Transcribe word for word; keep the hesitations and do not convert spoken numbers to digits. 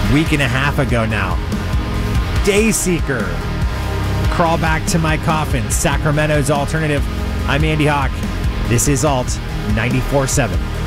week and a half ago now. Dayseeker, Crawl Back to My Coffin, Sacramento's Alternative. I'm Andy Hawk. This is Alt ninety-four point seven.